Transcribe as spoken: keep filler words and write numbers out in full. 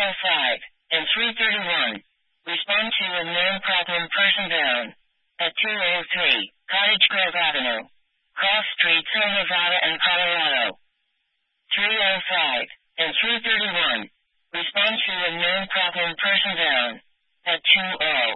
oh five and three thirty-one. Respond to a known problem person down. At two oh three, Cottage Grove Avenue. Cross streets in Nevada and Colorado. three oh five and three thirty-one. Respond to a known problem person down. At two oh